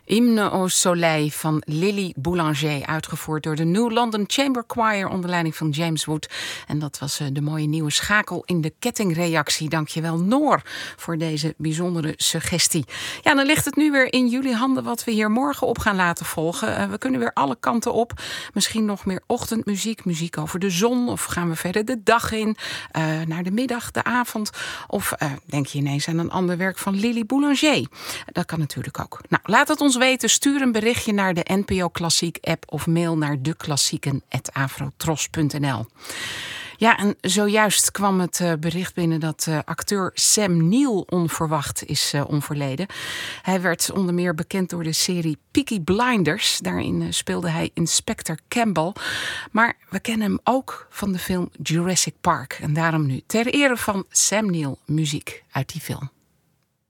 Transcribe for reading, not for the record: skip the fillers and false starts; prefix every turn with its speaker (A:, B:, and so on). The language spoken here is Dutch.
A: Hymne au Soleil van Lily Boulanger, uitgevoerd door de New London Chamber Choir onder leiding van James Wood. En dat was de mooie nieuwe schakel in de kettingreactie. Dankjewel Noor voor deze bijzondere suggestie. Ja, dan ligt het nu weer in jullie handen wat we hier morgen op gaan laten volgen. We kunnen weer alle kanten op. Misschien nog meer ochtendmuziek, muziek over de zon. Of gaan we verder de dag in, naar de middag, de avond. Of denk je ineens aan een ander werk van Lily Boulanger. Dat kan natuurlijk ook. Nou, laat het ons weten. Stuur een berichtje naar de NPO Klassiek app of mail naar deklassieken@afrotros.nl. Ja, en zojuist kwam het bericht binnen dat acteur Sam Neill onverwacht is overleden. Hij werd onder meer bekend door de serie Peaky Blinders. Daarin speelde hij Inspector Campbell. Maar we kennen hem ook van de film Jurassic Park. En daarom nu ter ere van Sam Neill muziek uit die film.